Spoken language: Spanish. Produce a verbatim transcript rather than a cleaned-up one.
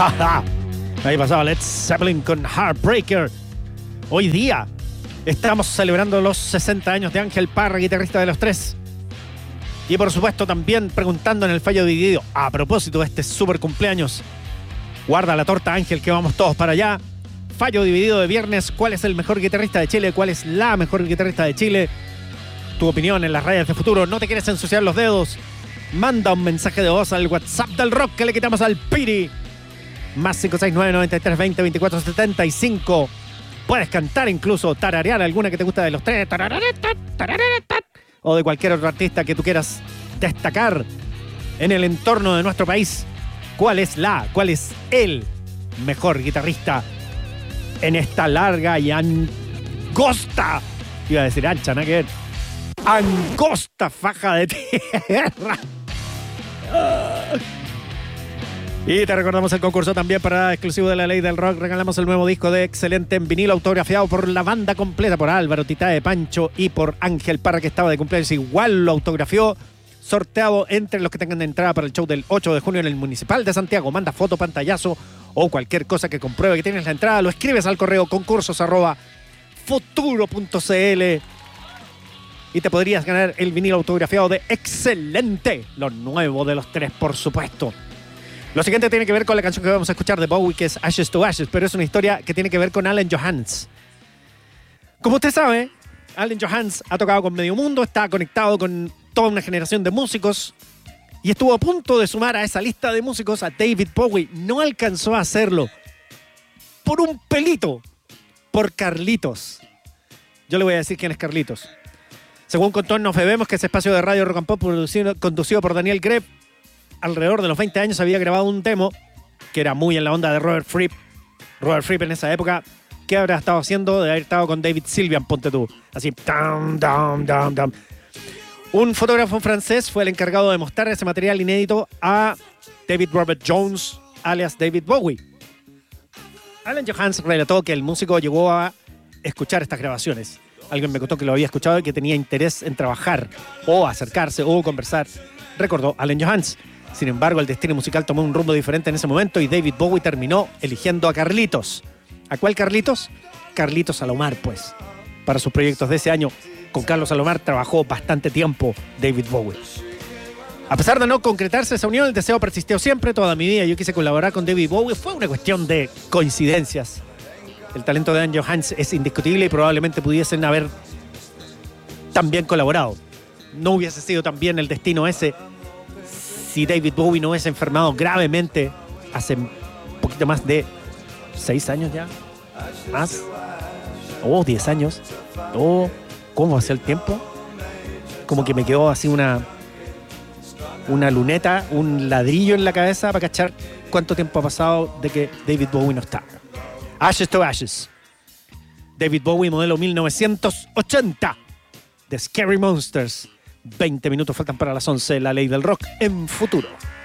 Ahí pasaba Led Zeppelin con Heartbreaker. Hoy día estamos celebrando los sesenta años de Ángel Parra, guitarrista de Los Tres. Y por supuesto también preguntando en el fallo dividido, a propósito de este super cumpleaños, guarda la torta Ángel que vamos todos para allá. Fallo dividido de viernes, ¿cuál es el mejor guitarrista de Chile? ¿Cuál es la mejor guitarrista de Chile? Tu opinión en las radios de futuro. ¿No te quieres ensuciar los dedos? Manda un mensaje de voz al WhatsApp del rock que le quitamos al Piri. Más cinco seis nueve, nueve tres, veinte, veinticuatro setenta y cinco. Puedes cantar incluso, tararear alguna que te gusta de Los Tres. O de cualquier otro artista que tú quieras destacar en el entorno de nuestro país. ¿Cuál es la, cuál es el mejor guitarrista en esta larga y angosta, iba a decir ancha, ¿no? Que ver, angosta faja de tierra? Y te recordamos el concurso también para exclusivo de La Ley del Rock. Regalamos el nuevo disco de Excelente en vinilo autografiado por la banda completa, por Álvaro Titae Pancho y por Ángel Parra, que estaba de cumpleaños. Igual lo autografió, sorteado entre los que tengan entrada para el show del ocho de junio en el Municipal de Santiago. Manda foto, pantallazo o cualquier cosa que compruebe que tienes la entrada. Lo escribes al correo concursos arroba futuro punto cl y te podrías ganar el vinilo autografiado de Excelente, lo nuevo de Los Tres, por supuesto. Lo siguiente tiene que ver con la canción que vamos a escuchar de Bowie, que es Ashes to Ashes, pero es una historia que tiene que ver con Allen Johannes. Como usted sabe, Allen Johannes ha tocado con medio mundo, está conectado con toda una generación de músicos y estuvo a punto de sumar a esa lista de músicos a David Bowie. No alcanzó a hacerlo por un pelito, por Carlitos. Yo le voy a decir quién es Carlitos. Según contó en Nos Bebemos, que es espacio de radio rock and pop producido, conducido por Daniel Greb, alrededor de los veinte años había grabado un demo que era muy en la onda de Robert Fripp. Robert Fripp en esa época, ¿qué habrá estado haciendo? De haber estado con David Sylvian, ponte tú. Así, dam, dam, dam, dam. Un fotógrafo francés fue el encargado de mostrar ese material inédito a David Robert Jones, alias David Bowie. Allen Johannes relató que el músico llegó a escuchar estas grabaciones. Alguien me contó que lo había escuchado y que tenía interés en trabajar o acercarse o conversar. Recordó Allen Johannes. Sin embargo, el destino musical tomó un rumbo diferente en ese momento y David Bowie terminó eligiendo a Carlitos. ¿A cuál Carlitos? Carlitos Salomar, pues. Para sus proyectos de ese año, con Carlos Salomar trabajó bastante tiempo David Bowie. A pesar de no concretarse esa unión, el deseo persistió siempre. Toda mi vida yo quise colaborar con David Bowie. Fue una cuestión de coincidencias. El talento de Allen Johannes es indiscutible y probablemente pudiesen haber también colaborado. No hubiese sido también el destino ese si David Bowie no hubiese enfermado gravemente hace un poquito más de seis años ya. Más. O diez años. O, ¿cómo hace el tiempo? Como que me quedó así una, una luneta, un ladrillo en la cabeza para cachar cuánto tiempo ha pasado de que David Bowie no está. Ashes to Ashes. David Bowie, modelo mil novecientos ochenta. The Scary Monsters. veinte minutos faltan para las once. La Ley del Rock en futuro.